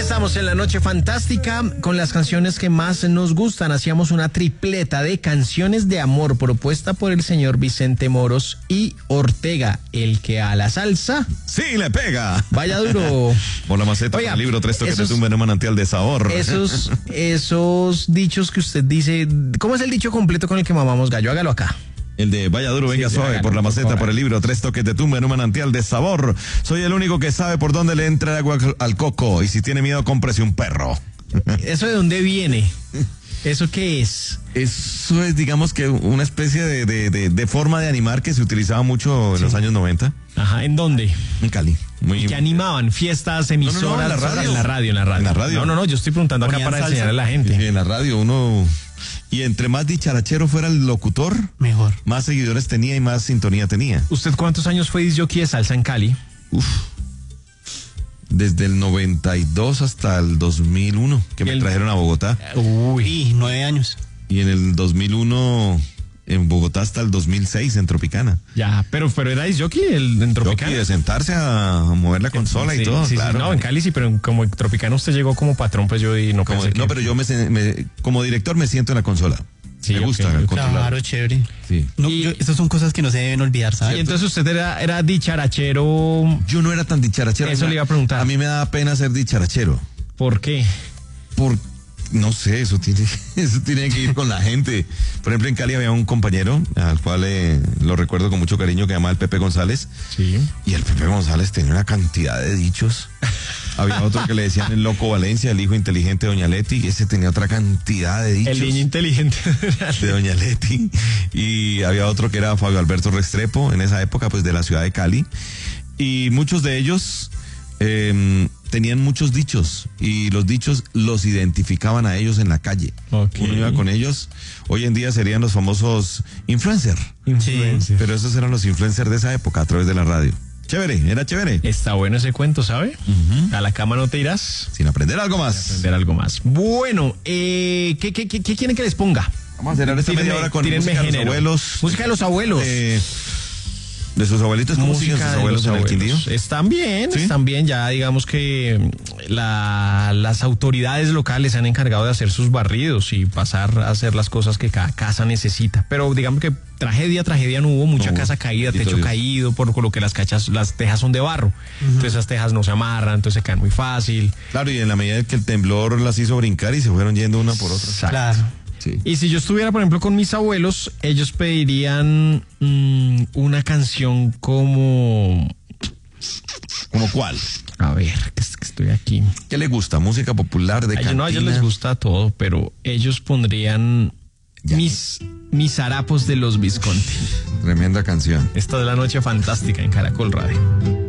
estamos en la noche fantástica con las canciones que más nos gustan. Hacíamos una tripleta de canciones de amor propuesta por el señor Vicente Moros y Ortega, el que a la salsa sí le pega. Vaya duro. Por la maceta. Oiga, el libro Tres toques de tumba en un manantial de sabor. Esos dichos que usted dice, ¿cómo es el dicho completo con el que mamamos gallo? Hágalo acá. El de vaya duro, venga suave, hágalo, por la maceta, por el libro Tres toques de tumba en un manantial de sabor. Soy el único que sabe por dónde le entra el agua al coco, y si tiene miedo, cómprese un perro. ¿Eso de dónde viene? ¿Eso qué es? Eso es, digamos que una especie de forma de animar que se utilizaba mucho en los años 90. Ajá, ¿en dónde? En Cali. ¿Y qué animaban? ¿Fiestas, emisoras? No, en la radio. En la radio. No, yo estoy preguntando acá para enseñar a la gente. En la radio uno... Y entre más dicharachero fuera el locutor, mejor. Más seguidores tenía y más sintonía tenía. ¿Usted cuántos años fue disc-jockey de salsa en Cali? Desde el 92 hasta el 2001, que me trajeron a Bogotá. Uy, 9 años. Y en el 2001 en Bogotá hasta el 2006 en Tropicana. Ya, pero era disc-jockey en Tropicana. Jockey de sentarse a mover la consola y todo, claro. Sí, no, en Cali sí, pero como en Tropicana usted llegó como patrón, pues yo no pensé que... No, pero yo como director me siento en la consola. Sí, me gusta controlar. Claro, chévere. Sí. No, estas son cosas que no se deben olvidar, ¿sabes? Y entonces usted era dicharachero. Yo no era tan dicharachero. Eso le iba a preguntar. A mí me da pena ser dicharachero. ¿Por qué? No sé, eso tiene que ir con la gente. Por ejemplo, en Cali había un compañero al cual lo recuerdo con mucho cariño, que se llamaba el Pepe González. Sí. Y el Pepe González tenía una cantidad de dichos. Había otro que le decían el Loco Valencia, el hijo inteligente de Doña Leti, y ese tenía otra cantidad de dichos. El niño inteligente de Doña Leti. Y había otro que era Fabio Alberto Restrepo, en esa época, pues de la ciudad de Cali. Y muchos de ellos tenían muchos dichos, y los dichos los identificaban a ellos en la calle. Okay. Uno iba con ellos. Hoy en día serían los famosos influencers. Sí. Pero esos eran los influencers de esa época a través de la radio. Chévere, era chévere. Está bueno ese cuento, ¿sabe? A la cama no te irás sin aprender algo más. Bueno, ¿qué quieren que les ponga? Vamos a cerrar esta media hora con música de los abuelos. Música de los abuelos. De sus abuelitos, ¿cómo siguen sus abuelos en el Quindío? Están bien, ya digamos que las autoridades locales se han encargado de hacer sus barridos y pasar a hacer las cosas que cada casa necesita. Pero digamos que tragedia no hubo, mucha casa caída, techo caído, por lo que las tejas son de barro. Entonces esas tejas no se amarran, entonces se caen muy fácil. Claro, y en la medida que el temblor las hizo brincar y se fueron yendo una por otra. Exacto. Claro. Sí. Y si yo estuviera, por ejemplo, con mis abuelos, ellos pedirían una canción como... ¿Como cuál? A ver, que estoy aquí. ¿Qué les gusta? ¿Música popular de cantina? No, a ellos les gusta todo, pero ellos pondrían mis harapos de los Visconti. Tremenda canción. Esta es la noche fantástica en Caracol Radio.